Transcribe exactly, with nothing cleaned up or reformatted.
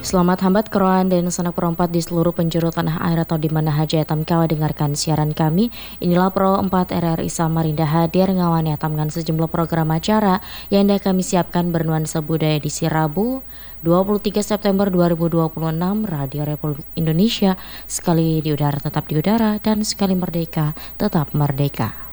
Selamat hambat kerohan dan sanak perompat di seluruh penjuru tanah air atau di mana haja etam kawa dengarkan siaran kami. Inilah Pro empat R R I Samarinda hadir ngawan etamkan sejumlah program acara yang dah kami siapkan bernuansa budaya di Rabu dua puluh tiga September dua ribu dua puluh enam. Radio Republik Indonesia, sekali di udara tetap di udara dan sekali merdeka tetap merdeka.